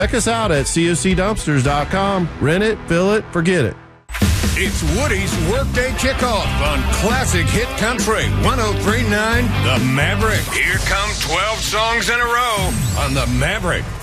Check us out at cocdumpsters.com. Rent it, fill it, forget it. It's Woody's Workday Kickoff on Classic Hit Country 103.9 The Maverick. Here come 12 songs in a row on The Maverick.